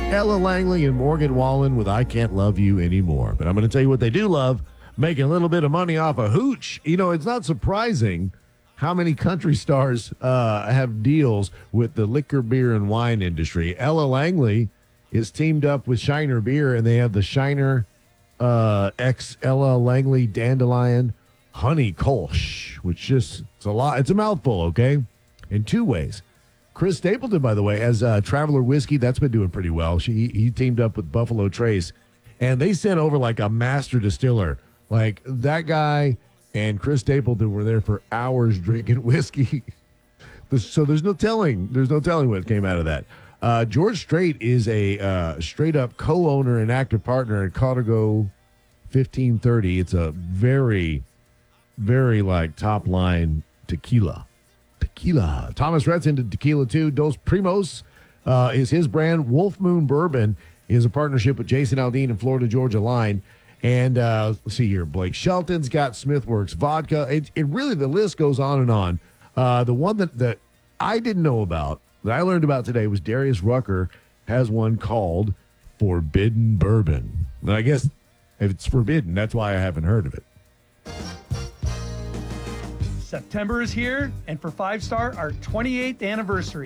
Ella Langley and Morgan Wallen with I Can't Love You Anymore. But I'm going to tell you what they do love, making a little bit of money off of hooch. You know, it's not surprising how many country stars have deals with the liquor, beer, and wine industry. Ella Langley is teamed up with Shiner Beer, and they have the Shiner X Ella Langley Dandelion Honey Kolsch, which just, it's a lot. It's a mouthful, okay? In two ways. Chris Stapleton, by the way, has Traveler Whiskey. That's been doing pretty well. He teamed up with Buffalo Trace, and they sent over like a master distiller. Like that guy and Chris Stapleton were there for hours drinking whiskey. So there's no telling what came out of that. George Strait is a straight-up co-owner and active partner at Código 1530. It's a very, very like top-line tequila. Thomas Rhett's into tequila too. Dos Primos is his brand. Wolf Moon Bourbon is a partnership with Jason Aldean and Florida Georgia Line. And let's see here. Blake Shelton's got Smithworks Vodka. It really, the list goes on and on. The one that I didn't know about, that I learned about today, was Darius Rucker has one called Forbidden Bourbon. And I guess if it's forbidden, that's why I haven't heard of it. September is here, and for 5 Star, our 28th anniversary.